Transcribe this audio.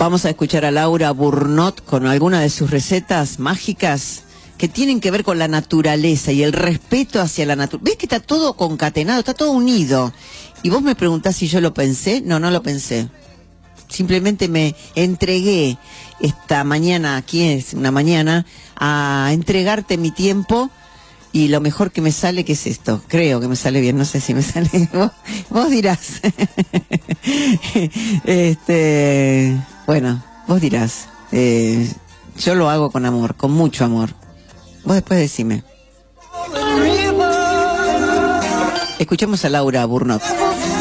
Vamos a escuchar a Laura Burnot con alguna de sus recetas mágicas que tienen que ver con la naturaleza y el respeto hacia la naturaleza. ¿Ves que está todo concatenado, está todo unido? Y vos me preguntás si yo lo pensé. No, no lo pensé. Simplemente me entregué esta mañana, aquí es una mañana, a entregarte mi tiempo. Y lo mejor que me sale, ¿qué es esto? Creo que me sale bien, no sé si me sale. Vos dirás. Bueno, vos dirás. Yo lo hago con amor, con mucho amor. Vos después decime. Escuchemos a Laura Burnot.